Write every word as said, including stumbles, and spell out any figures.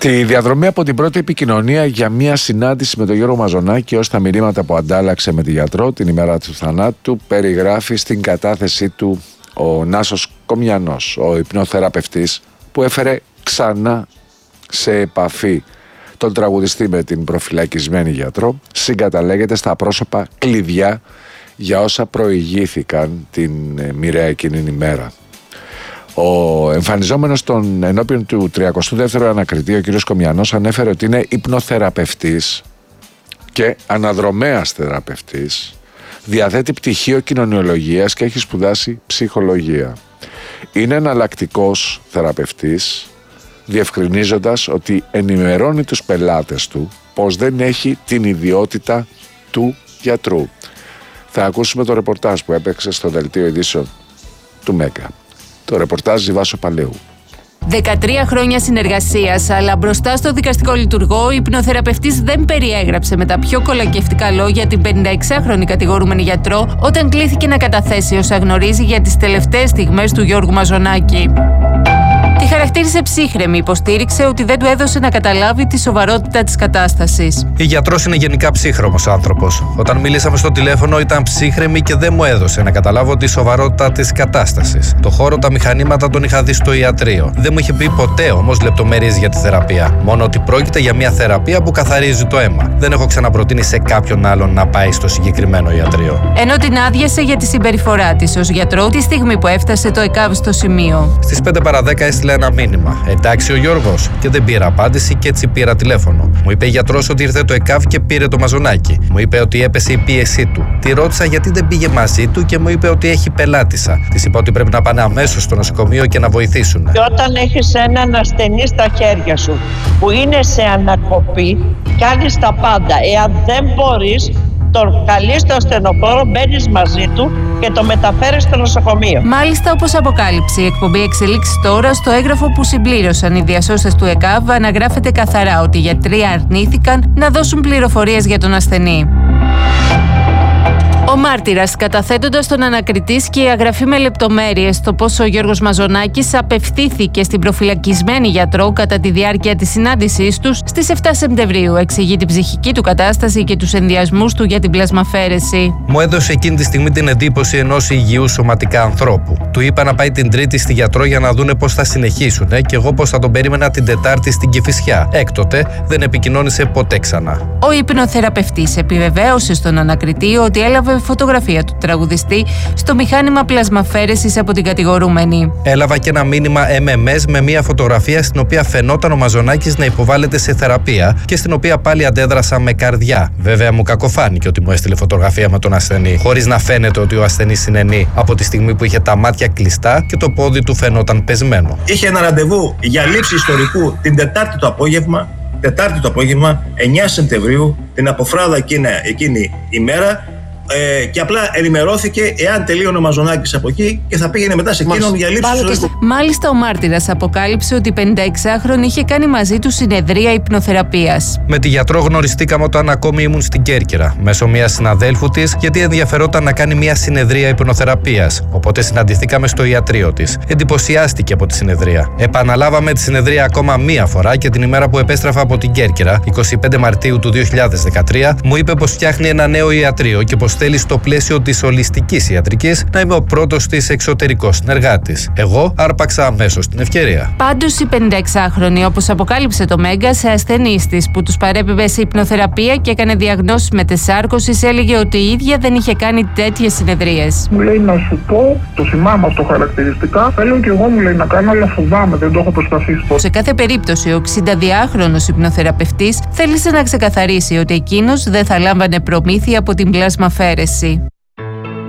Στη διαδρομή από την πρώτη επικοινωνία για μια συνάντηση με τον Γιώργο Μαζονάκη ως τα μηνύματα που αντάλλαξε με τον γιατρό την ημέρα του θανάτου, περιγράφει στην κατάθεσή του ο Νάσος Κομιανός, ο υπνοθεραπευτής που έφερε ξανά σε επαφή τον τραγουδιστή με την προφυλακισμένη γιατρό, συγκαταλέγεται στα πρόσωπα κλειδιά για όσα προηγήθηκαν την μοιραία εκείνη ημέρα. Ο εμφανιζόμενος των ενώπιον του τριακοστού δεύτερου ανακριτή, ο κ. Κομιανός, ανέφερε ότι είναι υπνοθεραπευτής και αναδρομέας θεραπευτής, διαθέτει πτυχίο κοινωνιολογίας και έχει σπουδάσει ψυχολογία. Είναι εναλλακτικός θεραπευτής, διευκρινίζοντας ότι ενημερώνει τους πελάτες του πως δεν έχει την ιδιότητα του γιατρού. Θα ακούσουμε το ρεπορτάζ που έπαιξε στο δελτίο ειδήσεων του Μέγκα. Το ρεπορτάζ Ζιβάσο Παλαιού. δεκατρία χρόνια συνεργασίας, αλλά μπροστά στο δικαστικό λειτουργό, ο υπνοθεραπευτής δεν περιέγραψε με τα πιο κολακευτικά λόγια την πενηνταεξάχρονη κατηγορούμενη γιατρό όταν κλήθηκε να καταθέσει όσα γνωρίζει για τις τελευταίες στιγμές του Γιώργου Μαζονάκη. Τη χαρακτήρισε ψύχρεμη, υποστήριξε ότι δεν του έδωσε να καταλάβει τη σοβαρότητα της κατάστασης. Η γιατρός είναι γενικά ψύχρωμος άνθρωπος. Όταν μιλήσαμε στο τηλέφωνο ήταν ψύχρεμη και δεν μου έδωσε να καταλάβω τη σοβαρότητα της κατάστασης. Το χώρο, τα μηχανήματα τον είχα δει στο ιατρείο. Δεν μου είχε πει ποτέ όμως λεπτομέρειες για τη θεραπεία. Μόνο ότι πρόκειται για μια θεραπεία που καθαρίζει το αίμα. Δεν έχω ξαναπροτείνει σε κάποιον άλλον να πάει στο συγκεκριμένο ιατρείο. Ενώ την άδειασε για τη συμπεριφορά της ως γιατρό τη στιγμή που έφτασε το ΕΚΑΒ στο σημείο. Στις πέντε παρά δέκα έστειλε ένα μήνυμα. Εντάξει ο Γιώργος, και δεν πήρα απάντηση και έτσι πήρα τηλέφωνο. Μου είπε γιατρός ότι ήρθε το ΕΚΑΒ και πήρε το Μαζονάκη. Μου είπε ότι έπεσε η πίεσή του. Τη ρώτησα γιατί δεν πήγε μαζί του και μου είπε ότι έχει πελάτησα. Της είπα ότι πρέπει να πάνε αμέσως στο νοσοκομείο και να βοηθήσουν. Και όταν έχεις έναν ασθενή στα χέρια σου που είναι σε ανακοπή, κάνεις τα πάντα. Εάν δεν μπορείς, τον καλείς στο ασθενοφόρο, μπαίνεις μαζί του και το μεταφέρεις στο νοσοκομείο. Μάλιστα, όπως αποκάλυψε η εκπομπή Εξελίξεις Τώρα, στο έγγραφο που συμπλήρωσαν οι διασώστες του ΕΚΑΒ αναγράφεται καθαρά ότι οι γιατροί αρνήθηκαν να δώσουν πληροφορίες για τον ασθενή. Ο μάρτυρας, καταθέτοντας τον ανακριτή σκιαγραφεί με λεπτομέρειες το πώς ο Γιώργος Μαζονάκης απευθύνθηκε στην προφυλακισμένη γιατρό κατά τη διάρκεια της συνάντησής τους στις επτά Σεπτεμβρίου, εξηγεί την ψυχική του κατάσταση και τους ενδιασμούς του για την πλασμαφαίρεση. Μου έδωσε εκείνη τη στιγμή την εντύπωση ενός υγιού σωματικά ανθρώπου. Του είπα να πάει την Τρίτη στη γιατρό για να δούνε πώς θα συνεχίσουν ε, και εγώ πώς θα τον περίμενα την Τετάρτη στην Κηφισιά. Έκτοτε δεν επικοινώνησε ποτέ ξανά. Ο υπνοθεραπευτής επιβεβαίωσε στον ανακριτή ότι έλαβε φωτογραφία του τραγουδιστή στο μηχάνημα πλασμαφαίρεσης από την κατηγορούμενη. Έλαβα και ένα μήνυμα εμ εμ ες με μια φωτογραφία στην οποία φαινόταν ο Μαζονάκης να υποβάλλεται σε θεραπεία και στην οποία πάλι αντέδρασα με καρδιά. Βέβαια, μου κακοφάνηκε ότι μου έστειλε φωτογραφία με τον ασθενή, χωρίς να φαίνεται ότι ο ασθενής συνενεί από τη στιγμή που είχε τα μάτια κλειστά και το πόδι του φαινόταν πεσμένο. Είχε ένα ραντεβού για λήψη ιστορικού την Τετάρτη το απόγευμα, Τετάρτη το απόγευμα, εννιά Σεπτεμβρίου, την αποφράδα εκείνη, εκείνη ημέρα. Ε, και απλά ενημερώθηκε εάν τελείωνε ο Μαζονάκης από εκεί και θα πήγαινε μετά σε εκείνον για λήψη ιστορικού. Μάλιστα, ο μάρτυρας αποκάλυψε ότι η πενηνταεξάχρονη είχε κάνει μαζί του συνεδρία υπνοθεραπείας. Με τη γιατρό γνωριστήκαμε όταν ακόμη ήμουν στην Κέρκυρα, μέσω μιας συναδέλφου της, γιατί ενδιαφερόταν να κάνει μια συνεδρία υπνοθεραπείας. Οπότε συναντηθήκαμε στο ιατρείο της. Εντυπωσιάστηκε από τη συνεδρία. Επαναλάβαμε τη συνεδρία ακόμα μία φορά και την ημέρα που επέστρεφα από την Κέρκυρα, εικοστή πέμπτη Μαρτίου του δύο χιλιάδες δεκατρία, μου είπε πως φτιάχνει ένα νέο ιατρείο και πως θέλει στο πλαίσιο της ολιστικής ιατρικής να είμαι ο πρώτος της εξωτερικός συνεργάτης. Εγώ άρπαξα αμέσως την ευκαιρία. Πάντως, η πενηνταεξάχρονη, όπως αποκάλυψε το Μέγκα, σε ασθενείς της που τους παρέπεμπε σε υπνοθεραπεία και έκανε διαγνώσεις μετεσάρκωσης, έλεγε ότι η ίδια δεν είχε κάνει τέτοιες συνεδρίες. Μου λέει να σου πω, το θυμάμαι αυτό χαρακτηριστικά. Θέλω και εγώ, μου λέει, να κάνω, αλλά φοβάμαι, δεν το έχω προσπαθήσει. Σε κάθε περίπτωση, ο εξηνταδυάχρονος υπνοθεραπευτής θέλησε να ξεκαθαρίσει ότι εκείνος δεν θα λάμβανε προμήθεια από την πλασμαφαίρεση.